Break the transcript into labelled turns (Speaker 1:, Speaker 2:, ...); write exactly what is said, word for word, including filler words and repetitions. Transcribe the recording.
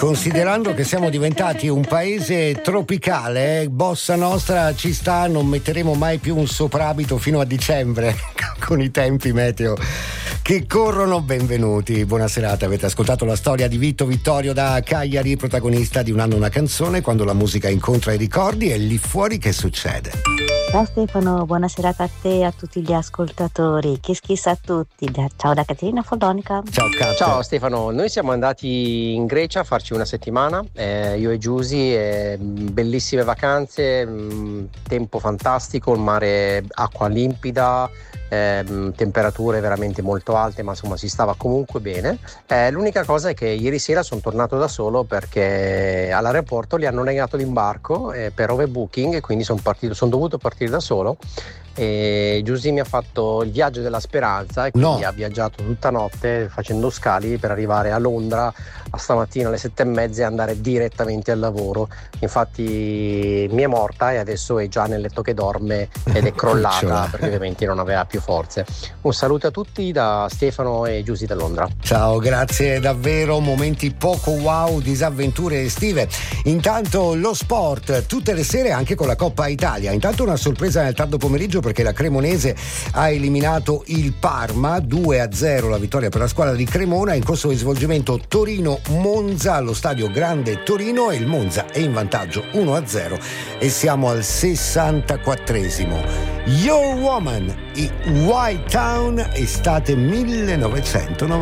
Speaker 1: Considerando che siamo diventati un paese tropicale, Bossa Nostra ci sta, non metteremo mai più un soprabito fino a dicembre con i tempi meteo che corrono. Benvenuti, buona serata. Avete ascoltato la storia di Vitto Vittorio da Cagliari, protagonista di Un anno una canzone, quando la musica incontra i ricordi. E lì fuori che succede?
Speaker 2: Ciao Stefano, buona serata a te e a tutti gli ascoltatori. Kiss kiss a tutti. Ciao da Caterina Follonica.
Speaker 1: Ciao Kat.
Speaker 3: Ciao Stefano, noi siamo andati in Grecia a farci una settimana, eh, io e Giusy, eh, bellissime vacanze, mh, tempo fantastico, il mare, acqua limpida, eh, temperature veramente molto alte, ma insomma si stava comunque bene. Eh, l'unica cosa è che ieri sera sono tornato da solo perché all'aeroporto gli hanno negato l'imbarco eh, per overbooking, e quindi sono partito, sono dovuto partire da solo. E Giusy mi ha fatto il viaggio della speranza e quindi no. ha viaggiato tutta notte facendo scali per arrivare a Londra a stamattina alle sette e mezza e andare direttamente al lavoro. Infatti mi è morta e adesso è già nel letto che dorme ed è crollata perché ovviamente non aveva più forze. Un saluto a tutti da Stefano e Giusy da Londra.
Speaker 1: Ciao, grazie davvero, momenti poco wow, disavventure estive. Intanto lo sport tutte le sere anche con la Coppa Italia. Intanto una sorpresa nel tardo pomeriggio perché la Cremonese ha eliminato il Parma due a zero, la vittoria per la squadra di Cremona. In corso di svolgimento Torino-Monza allo stadio Grande Torino e il Monza è in vantaggio uno a zero e siamo al sessantaquattresimo. Your Woman, i White Town, estate millenovecentonovantanove.